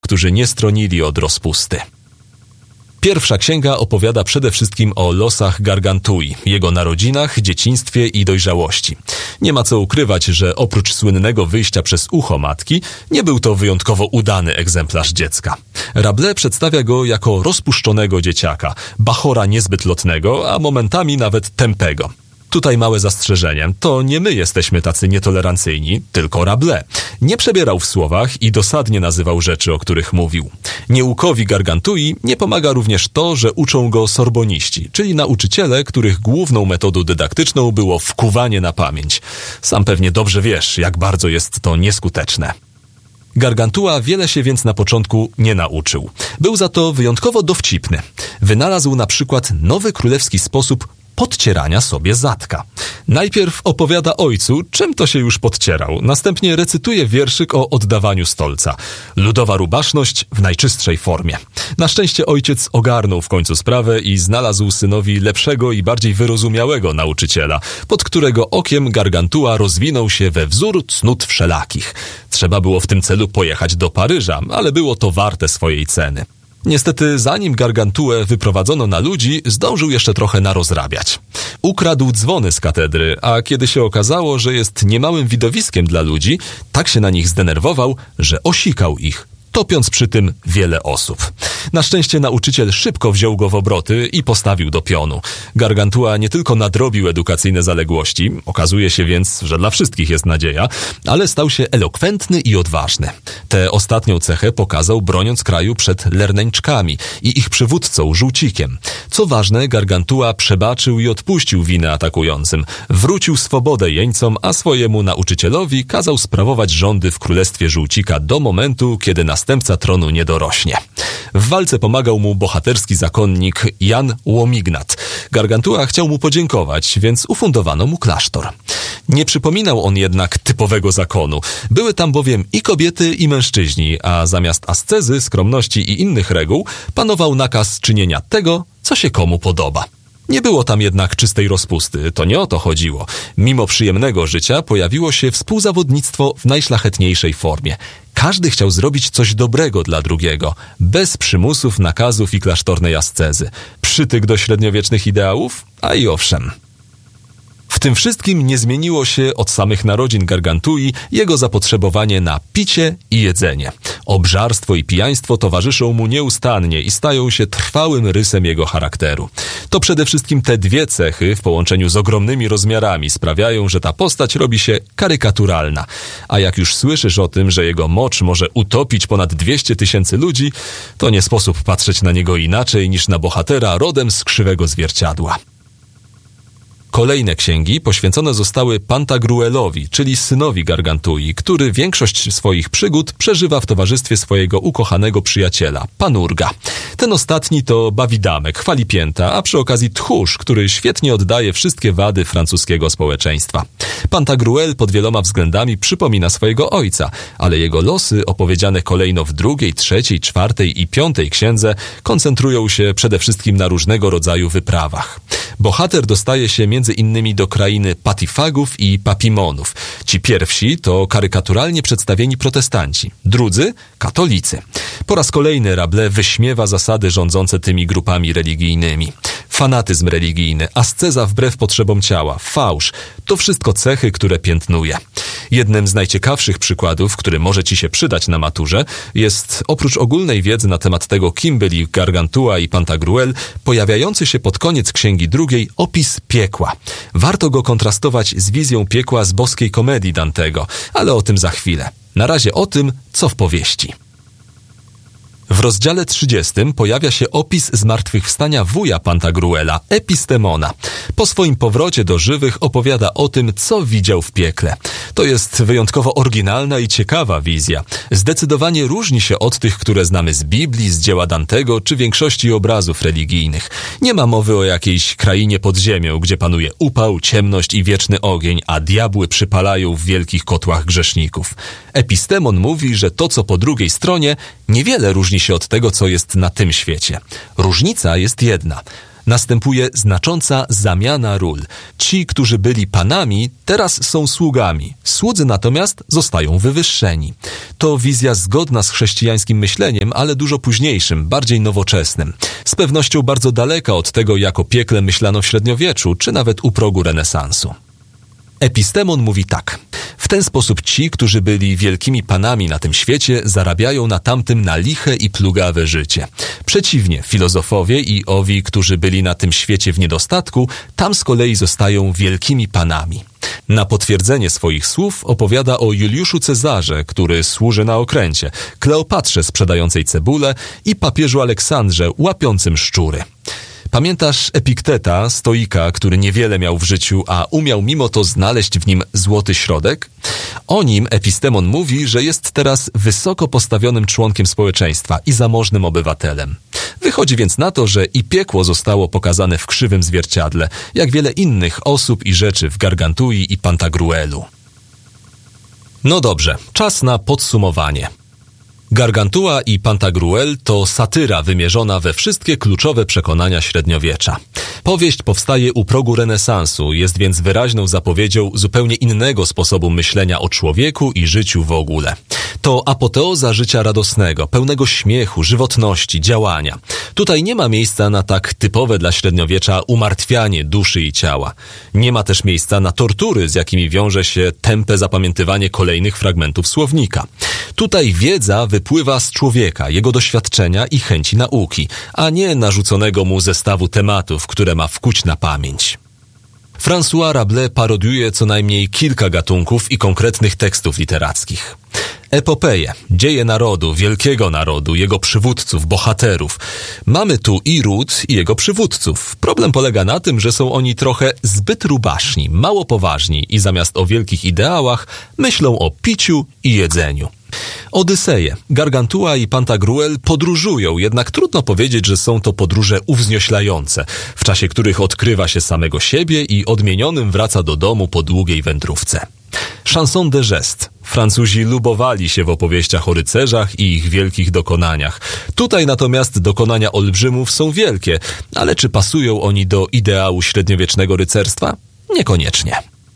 którzy nie stronili od rozpusty. Pierwsza księga opowiada przede wszystkim o losach Gargantui, jego narodzinach, dzieciństwie i dojrzałości. Nie ma co ukrywać, że oprócz słynnego wyjścia przez ucho matki, nie był to wyjątkowo udany egzemplarz dziecka. Rabelais przedstawia go jako rozpuszczonego dzieciaka, bachora niezbyt lotnego, a momentami nawet tępego. Tutaj małe zastrzeżenie. To nie my jesteśmy tacy nietolerancyjni, tylko Rabelais. Nie przebierał w słowach i dosadnie nazywał rzeczy, o których mówił. Nieukowi Gargantui nie pomaga również to, że uczą go sorboniści, czyli nauczyciele, których główną metodą dydaktyczną było wkuwanie na pamięć. Sam pewnie dobrze wiesz, jak bardzo jest to nieskuteczne. Gargantua wiele się więc na początku nie nauczył. Był za to wyjątkowo dowcipny. Wynalazł na przykład nowy królewski sposób podcierania sobie zadka. Najpierw opowiada ojcu, czym to się już podcierał. Następnie recytuje wierszyk o oddawaniu stolca. Ludowa rubaszność w najczystszej formie. Na szczęście ojciec ogarnął w końcu sprawę i znalazł synowi lepszego i bardziej wyrozumiałego nauczyciela, pod którego okiem Gargantua rozwinął się we wzór cnót wszelakich. Trzeba było w tym celu pojechać do Paryża, ale było to warte swojej ceny. Niestety, zanim Gargantuę wyprowadzono na ludzi, zdążył jeszcze trochę narozrabiać. Ukradł dzwony z katedry, a kiedy się okazało, że jest niemałym widowiskiem dla ludzi, tak się na nich zdenerwował, że osikał ich, topiąc przy tym wiele osób. Na szczęście nauczyciel szybko wziął go w obroty i postawił do pionu. Gargantua nie tylko nadrobił edukacyjne zaległości, okazuje się więc, że dla wszystkich jest nadzieja, ale stał się elokwentny i odważny. Tę ostatnią cechę pokazał, broniąc kraju przed lerneńczkami i ich przywódcą Żółcikiem. Co ważne, Gargantua przebaczył i odpuścił winę atakującym. Wrócił swobodę jeńcom, a swojemu nauczycielowi kazał sprawować rządy w królestwie Żółcika do momentu, kiedy następca tronu nie dorośnie. W walce pomagał mu bohaterski zakonnik Jan Łomignat. Gargantua chciał mu podziękować, więc ufundowano mu klasztor. Nie przypominał on jednak typowego zakonu. Były tam bowiem i kobiety, i mężczyźni, a zamiast ascezy, skromności i innych reguł panował nakaz czynienia tego, co się komu podoba. Nie było tam jednak czystej rozpusty, to nie o to chodziło. Mimo przyjemnego życia pojawiło się współzawodnictwo w najszlachetniejszej formie. Każdy chciał zrobić coś dobrego dla drugiego, bez przymusów, nakazów i klasztornej ascezy. Przytyk do średniowiecznych ideałów? A i owszem. W tym wszystkim nie zmieniło się od samych narodzin Gargantui jego zapotrzebowanie na picie i jedzenie. Obżarstwo i pijaństwo towarzyszą mu nieustannie i stają się trwałym rysem jego charakteru. To przede wszystkim te dwie cechy w połączeniu z ogromnymi rozmiarami sprawiają, że ta postać robi się karykaturalna. A jak już słyszysz o tym, że jego mocz może utopić ponad 200 000 ludzi, to nie sposób patrzeć na niego inaczej niż na bohatera rodem z krzywego zwierciadła. Kolejne księgi poświęcone zostały Pantagruelowi, czyli synowi Gargantui, który większość swoich przygód przeżywa w towarzystwie swojego ukochanego przyjaciela, Panurga. Ten ostatni to bawidamek, chwalipięta, a przy okazji tchórz, który świetnie oddaje wszystkie wady francuskiego społeczeństwa. Pantagruel pod wieloma względami przypomina swojego ojca, ale jego losy, opowiedziane kolejno w drugiej, trzeciej, czwartej i piątej księdze, koncentrują się przede wszystkim na różnego rodzaju wyprawach. Bohater dostaje się między innymi do krainy Patifagów i Papimonów. Ci pierwsi to karykaturalnie przedstawieni protestanci, drudzy katolicy. Po raz kolejny Rabelais wyśmiewa zasady rządzące tymi grupami religijnymi. Fanatyzm religijny, asceza wbrew potrzebom ciała, fałsz – to wszystko cechy, które piętnuje. Jednym z najciekawszych przykładów, który może ci się przydać na maturze, jest oprócz ogólnej wiedzy na temat tego, kim byli Gargantua i Pantagruel, pojawiający się pod koniec księgi drugiej opis piekła. Warto go kontrastować z wizją piekła z boskiej komedii Dantego, ale o tym za chwilę. Na razie o tym, co w powieści. W rozdziale 30 pojawia się opis zmartwychwstania wuja Pantagruela, Epistemona. Po swoim powrocie do żywych opowiada o tym, co widział w piekle. To jest wyjątkowo oryginalna i ciekawa wizja. Zdecydowanie różni się od tych, które znamy z Biblii, z dzieła Dantego czy większości obrazów religijnych. Nie ma mowy o jakiejś krainie pod ziemią, gdzie panuje upał, ciemność i wieczny ogień, a diabły przypalają w wielkich kotłach grzeszników. Epistemon mówi, że to, co po drugiej stronie, niewiele różni się od tego, co jest na tym świecie. Różnica jest jedna. Następuje znacząca zamiana ról. Ci, którzy byli panami, teraz są sługami. Słudzy natomiast zostają wywyższeni. To wizja zgodna z chrześcijańskim myśleniem, ale dużo późniejszym, bardziej nowoczesnym. Z pewnością bardzo daleka od tego, jak o piekle myślano w średniowieczu, czy nawet u progu renesansu. Epistemon mówi tak. W ten sposób ci, którzy byli wielkimi panami na tym świecie, zarabiają na tamtym na liche i plugawe życie. Przeciwnie, filozofowie i owi, którzy byli na tym świecie w niedostatku, tam z kolei zostają wielkimi panami. Na potwierdzenie swoich słów opowiada o Juliuszu Cezarze, który służy na okręcie, Kleopatrze sprzedającej cebulę i papieżu Aleksandrze łapiącym szczury. Pamiętasz Epikteta, stoika, który niewiele miał w życiu, a umiał mimo to znaleźć w nim złoty środek? O nim Epistemon mówi, że jest teraz wysoko postawionym członkiem społeczeństwa i zamożnym obywatelem. Wychodzi więc na to, że i piekło zostało pokazane w krzywym zwierciadle, jak wiele innych osób i rzeczy w Gargantui i Pantagruelu. No dobrze, czas na podsumowanie. Gargantua i Pantagruel to satyra wymierzona we wszystkie kluczowe przekonania średniowiecza. Powieść powstaje u progu renesansu, jest więc wyraźną zapowiedzią zupełnie innego sposobu myślenia o człowieku i życiu w ogóle. To apoteoza życia radosnego, pełnego śmiechu, żywotności, działania. Tutaj nie ma miejsca na tak typowe dla średniowiecza umartwianie duszy i ciała. Nie ma też miejsca na tortury, z jakimi wiąże się tępe zapamiętywanie kolejnych fragmentów słownika. Tutaj wiedza wypływa z człowieka, jego doświadczenia i chęci nauki, a nie narzuconego mu zestawu tematów, które ma wkuć na pamięć. François Rabelais parodiuje co najmniej kilka gatunków i konkretnych tekstów literackich. Epopeje, dzieje narodu, wielkiego narodu, jego przywódców, bohaterów. Mamy tu i ród, i jego przywódców. Problem polega na tym, że są oni trochę zbyt rubaszni, mało poważni i zamiast o wielkich ideałach myślą o piciu i jedzeniu. Odyseje, Gargantua i Pantagruel podróżują, jednak trudno powiedzieć, że są to podróże uwznioślające, w czasie których odkrywa się samego siebie i odmienionym wraca do domu po długiej wędrówce. Chanson de geste. Francuzi lubowali się w opowieściach o rycerzach i ich wielkich dokonaniach. Tutaj natomiast dokonania olbrzymów są wielkie, ale czy pasują oni do ideału średniowiecznego rycerstwa? Niekoniecznie.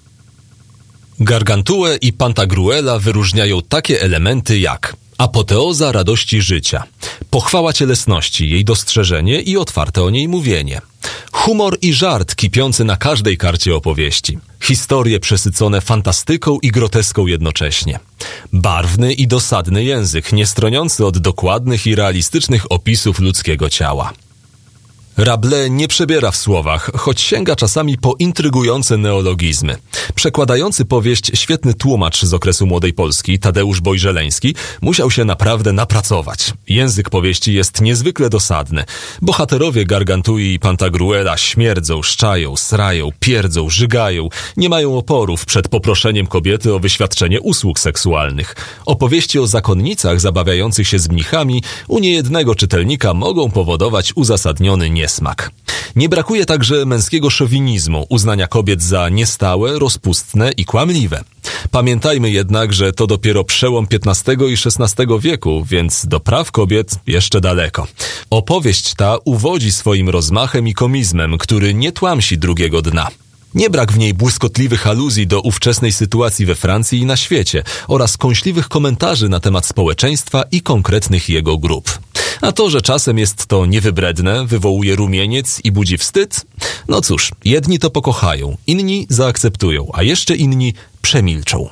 Gargantuę i Pantagruela wyróżniają takie elementy jak apoteoza radości życia, pochwała cielesności, jej dostrzeżenie i otwarte o niej mówienie, humor i żart kipiący na każdej karcie opowieści, historie przesycone fantastyką i groteską jednocześnie, barwny i dosadny język, nie stroniący od dokładnych i realistycznych opisów ludzkiego ciała. Rabelais nie przebiera w słowach, choć sięga czasami po intrygujące neologizmy. Przekładający powieść świetny tłumacz z okresu Młodej Polski, Tadeusz Bojżeleński, musiał się naprawdę napracować. Język powieści jest niezwykle dosadny. Bohaterowie Gargantui i Pantagruela śmierdzą, szczają, srają, pierdzą, żygają, nie mają oporów przed poproszeniem kobiety o wyświadczenie usług seksualnych. Opowieści o zakonnicach zabawiających się z mnichami u niejednego czytelnika mogą powodować uzasadniony niesmak. Nie brakuje także męskiego szowinizmu, uznania kobiet za niestałe, rozpustne i kłamliwe. Pamiętajmy jednak, że to dopiero przełom XV i XVI wieku, więc do praw kobiet jeszcze daleko. Opowieść ta uwodzi swoim rozmachem i komizmem, który nie tłamsi drugiego dna. Nie brak w niej błyskotliwych aluzji do ówczesnej sytuacji we Francji i na świecie oraz kąśliwych komentarzy na temat społeczeństwa i konkretnych jego grup. A to, że czasem jest to niewybredne, wywołuje rumieniec i budzi wstyd? No cóż, jedni to pokochają, inni zaakceptują, a jeszcze inni przemilczą.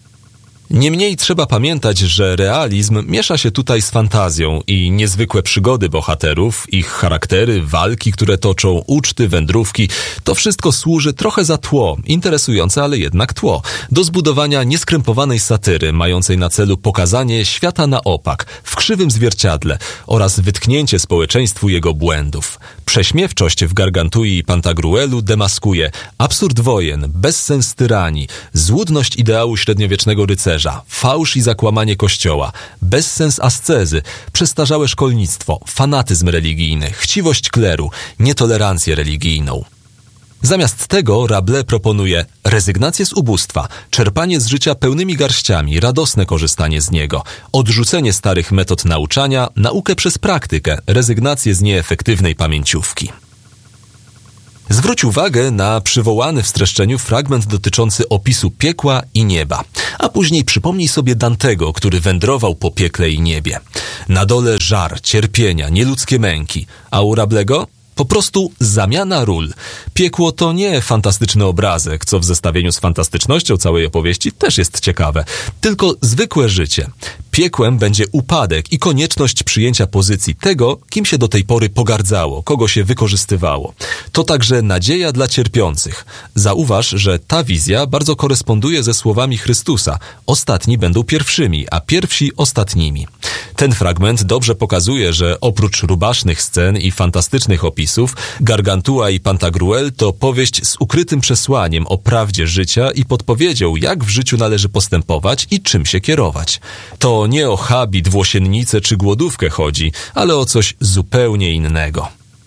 Niemniej trzeba pamiętać, że realizm miesza się tutaj z fantazją i niezwykłe przygody bohaterów, ich charaktery, walki, które toczą, uczty, wędrówki, to wszystko służy trochę za tło, interesujące, ale jednak tło, do zbudowania nieskrępowanej satyry, mającej na celu pokazanie świata na opak, w krzywym zwierciadle oraz wytknięcie społeczeństwu jego błędów. Prześmiewczość w Gargantui i Pantagruelu demaskuje absurd wojen, bezsens tyranii, złudność ideału średniowiecznego rycerza, fałsz i zakłamanie kościoła, bezsens ascezy, przestarzałe szkolnictwo, fanatyzm religijny, chciwość kleru, nietolerancję religijną. Zamiast tego Rabelais proponuje rezygnację z ubóstwa, czerpanie z życia pełnymi garściami, radosne korzystanie z niego, odrzucenie starych metod nauczania, naukę przez praktykę, rezygnację z nieefektywnej pamięciówki. Zwróć uwagę na przywołany w streszczeniu fragment dotyczący opisu piekła i nieba, a później przypomnij sobie Dantego, który wędrował po piekle i niebie. Na dole żar, cierpienia, nieludzkie męki, a u Rabelaise'ego po prostu zamiana ról. Piekło to nie fantastyczny obrazek, co w zestawieniu z fantastycznością całej opowieści też jest ciekawe, tylko zwykłe życie. Piekłem będzie upadek i konieczność przyjęcia pozycji tego, kim się do tej pory pogardzało, kogo się wykorzystywało. To także nadzieja dla cierpiących. Zauważ, że ta wizja bardzo koresponduje ze słowami Chrystusa. Ostatni będą pierwszymi, a pierwsi ostatnimi. Ten fragment dobrze pokazuje, że oprócz rubasznych scen i fantastycznych opisów, Gargantua i Pantagruel to powieść z ukrytym przesłaniem o prawdzie życia i podpowiedzią, jak w życiu należy postępować i czym się kierować. To nie o habit, włosiennicę czy głodówkę chodzi, ale o coś zupełnie innego.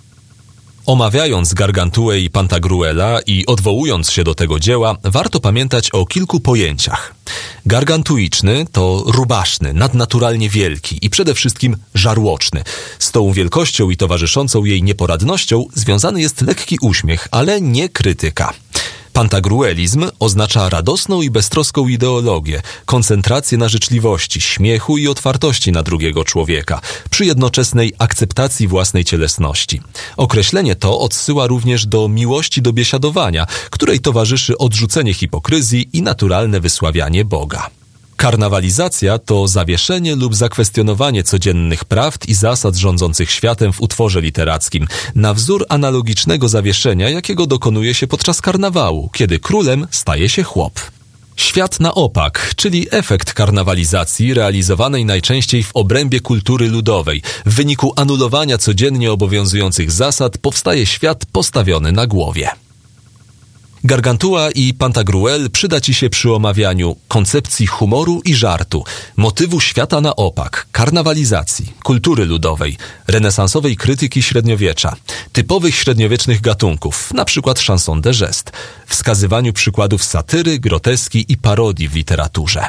Omawiając Gargantuę i Pantagruela i odwołując się do tego dzieła, warto pamiętać o kilku pojęciach. Gargantuiczny to rubaszny, nadnaturalnie wielki i przede wszystkim żarłoczny. Z tą wielkością i towarzyszącą jej nieporadnością związany jest lekki uśmiech, ale nie krytyka. Pantagruelizm oznacza radosną i beztroską ideologię, koncentrację na życzliwości, śmiechu i otwartości na drugiego człowieka, przy jednoczesnej akceptacji własnej cielesności. Określenie to odsyła również do miłości do biesiadowania, której towarzyszy odrzucenie hipokryzji i naturalne wysławianie Boga. Karnawalizacja to zawieszenie lub zakwestionowanie codziennych prawd i zasad rządzących światem w utworze literackim, na wzór analogicznego zawieszenia, jakiego dokonuje się podczas karnawału, kiedy królem staje się chłop. Świat na opak, czyli efekt karnawalizacji realizowanej najczęściej w obrębie kultury ludowej. W wyniku anulowania codziennie obowiązujących zasad powstaje świat postawiony na głowie. Gargantua i Pantagruel przyda Ci się przy omawianiu koncepcji humoru i żartu, motywu świata na opak, karnawalizacji, kultury ludowej, renesansowej krytyki średniowiecza, typowych średniowiecznych gatunków, np. chanson de geste, wskazywaniu przykładów satyry, groteski i parodii w literaturze.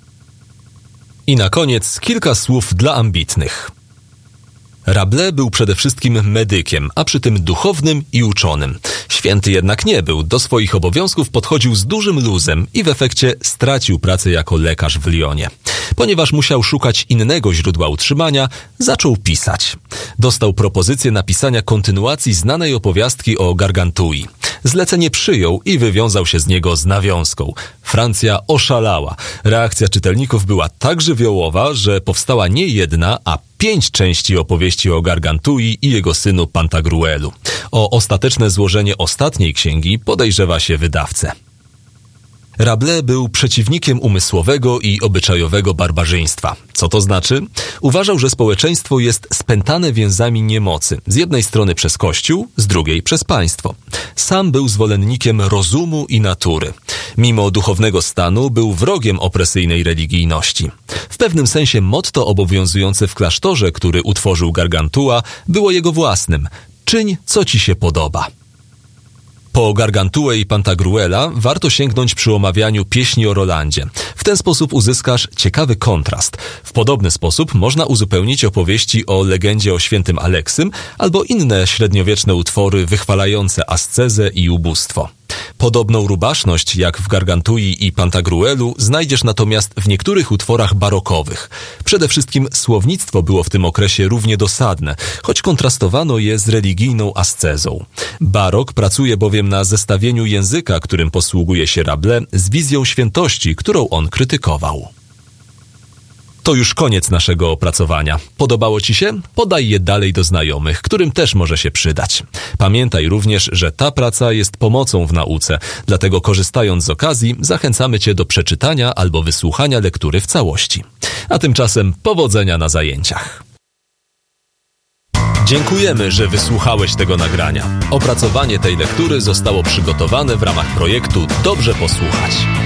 I na koniec kilka słów dla ambitnych. Rabelais był przede wszystkim medykiem, a przy tym duchownym i uczonym. Święty jednak nie był, do swoich obowiązków podchodził z dużym luzem i w efekcie stracił pracę jako lekarz w Lyonie. Ponieważ musiał szukać innego źródła utrzymania, zaczął pisać. Dostał propozycję napisania kontynuacji znanej opowiastki o Gargantui. Zlecenie przyjął i wywiązał się z niego z nawiązką. Francja oszalała. Reakcja czytelników była tak żywiołowa, że powstała nie jedna, a 5 części opowieści o Gargantui i jego synu Pantagruelu. O ostateczne złożenie ostatniej księgi podejrzewa się wydawcę. Rabelais był przeciwnikiem umysłowego i obyczajowego barbarzyństwa. Co to znaczy? Uważał, że społeczeństwo jest spętane więzami niemocy. Z jednej strony przez Kościół, z drugiej przez państwo. Sam był zwolennikiem rozumu i natury. Mimo duchownego stanu był wrogiem opresyjnej religijności. W pewnym sensie motto obowiązujące w klasztorze, który utworzył Gargantua, było jego własnym. Czyń, co ci się podoba. Po Gargantuę i Pantagruela warto sięgnąć przy omawianiu pieśni o Rolandzie. W ten sposób uzyskasz ciekawy kontrast. W podobny sposób można uzupełnić opowieści o legendzie o świętym Aleksym albo inne średniowieczne utwory wychwalające ascezę i ubóstwo. Podobną rubaszność jak w Gargantui i Pantagruelu znajdziesz natomiast w niektórych utworach barokowych. Przede wszystkim słownictwo było w tym okresie równie dosadne, choć kontrastowano je z religijną ascezą. Barok pracuje bowiem na zestawieniu języka, którym posługuje się Rabelais, z wizją świętości, którą on krytykował. To już koniec naszego opracowania. Podobało Ci się? Podaj je dalej do znajomych, którym też może się przydać. Pamiętaj również, że ta praca jest pomocą w nauce, dlatego korzystając z okazji zachęcamy Cię do przeczytania albo wysłuchania lektury w całości. A tymczasem powodzenia na zajęciach. Dziękujemy, że wysłuchałeś tego nagrania. Opracowanie tej lektury zostało przygotowane w ramach projektu Dobrze Posłuchać.